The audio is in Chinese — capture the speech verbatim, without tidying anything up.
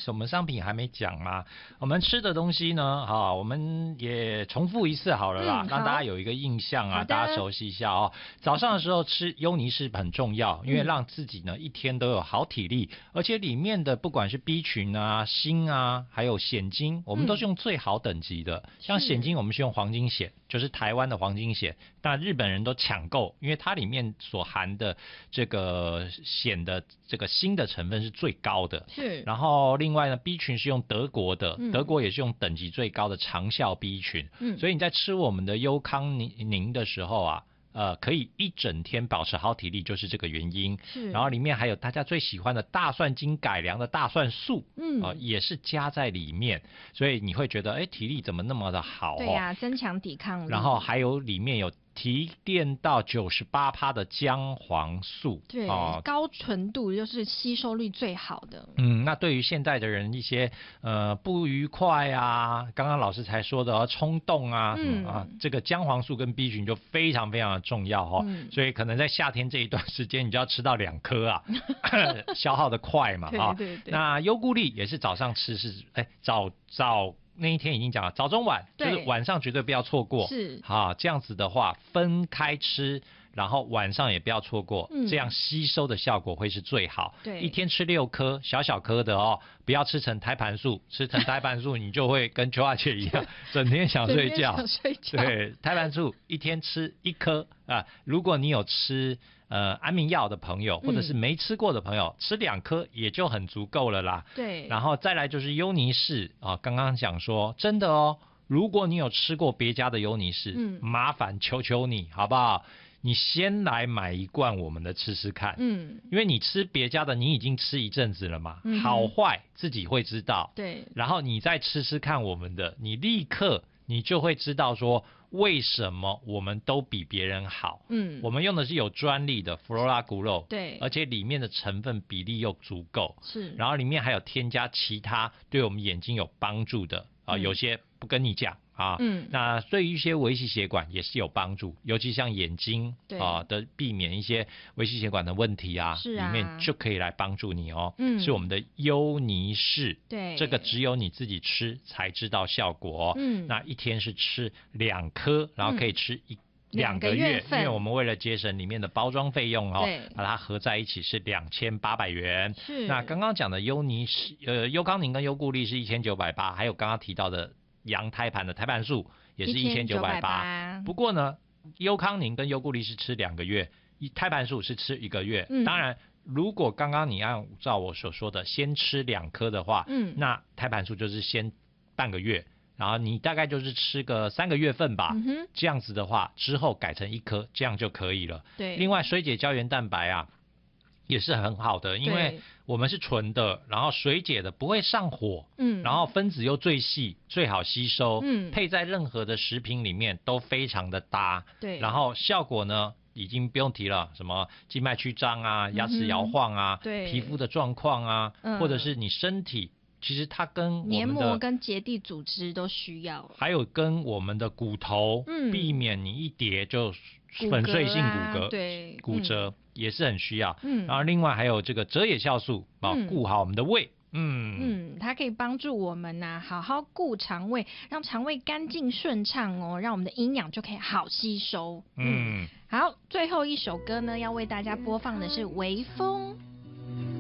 什么商品还没讲嘛？我们吃的东西呢，哈，我们也重复一次好了啦， 嗯、 让大家有一个印象啊，大家熟悉一下哦。早上的时候吃优妮氏很重要，因为让自己呢一天都有好体力，而且里面的不管是 B 群啊、锌啊，还有硒金，我们都是用最好等级的。嗯、像硒金，我们是用黄金硒，就是台湾的黄金硒，但日本人都抢购，因为它里面所含的这个硒的这个锌的成分是最高的。 是。 然后另外呢 ，B 群是用德国的， 嗯、 德国也是用等级最高的长效 B 群。嗯，所以你在吃我们的优康宁宁的时候啊。呃，可以一整天保持好体力，就是这个原因。是，然后里面还有大家最喜欢的大蒜精改良的大蒜素，嗯，呃，也是加在里面，所以你会觉得，哎，体力怎么那么的好、哦？ 对呀、啊，增强抵抗力。 然后还有里面有提炼到九十八趴的姜黄素， 对，哦、高纯度就是吸收率最好的。 嗯，那对于现代的人一些呃不愉快啊，刚刚老师才说的冲动啊，嗯啊，这个姜黄素跟 B 群就非常非常的重要哦，嗯、所以可能在夏天这一段时间，你就要吃到两颗啊，消耗的快嘛啊。 对对对。 那优固力也是早上吃是，哎早早。那一天已经讲了，早中晚就是晚上绝对不要错过，是好这样子的话分开吃，然后晚上也不要错过，嗯、这样吸收的效果会是最好。对，一天吃六颗小小颗的哦，不要吃成胎盘素，吃成胎盘素你就会跟邱阿姐一样，整天想睡觉。 想睡觉。 对，胎盘素一天吃一颗啊，如果你有吃。呃，安眠药的朋友，或者是没吃过的朋友，嗯、吃两颗也就很足够了啦。对，然后再来就是优妮氏啊，刚刚讲说真的哦，如果你有吃过别家的优妮氏，嗯，麻烦求求你好不好？你先来买一罐我们的吃吃看，嗯，因为你吃别家的，你已经吃一阵子了嘛，嗯、好坏自己会知道。对，然后你再吃吃看我们的，你立刻你就会知道说。为什么我们都比别人好？嗯，我们用的是有专利的 Flora Grow， 对，而且里面的成分比例又足够，是，然后里面还有添加其他对我们眼睛有帮助的啊、呃嗯，有些不跟你讲啊，嗯，那对于一些微细血管也是有帮助，尤其像眼睛啊的避免一些微细血管的问题啊，是啊，里面就可以来帮助你哦，嗯，是我们的优妮氏，对，这个只有你自己吃才知道效果，嗯，那一天是吃两颗，然后可以吃一。嗯两个月，因为我们为了节省里面的包装费用哦，把它合在一起是两千八百元。是。那刚刚讲的优妮氏、呃优康宁跟优固力是一千九百八，还有刚刚提到的羊胎盘的胎盘素也是一千九百八。不过呢，优康宁跟优固力是吃两个月，胎盘素是吃一个月。嗯。当然，如果刚刚你按照我所说的先吃两颗的话，嗯，那胎盘素就是先半个月。然后你大概就是吃个三个月份吧，嗯、这样子的话之后改成一颗，这样就可以了。对。另外水解胶原蛋白啊，也是很好的，因为我们是纯的，然后水解的不会上火，嗯，然后分子又最细，最好吸收，嗯，配在任何的食品里面都非常的搭。对。然后效果呢？已经不用提了，什么静脉曲张啊、牙齿摇晃啊、嗯、皮肤的状况啊、嗯，或者是你身体。其实它跟我们的黏膜跟结缔组织都需要， 还有跟我们的骨头，嗯，避免你一跌就粉碎性骨骼，啊、对，骨折、嗯、也是很需要。嗯，然后另外还有这个折野酵素啊，顾好我们的胃。嗯嗯，它可以帮助我们呐、啊，好好顾肠胃，让肠胃干净顺畅哦，让我们的营养就可以好吸收。嗯，嗯好，最后一首歌呢，要为大家播放的是《微风》。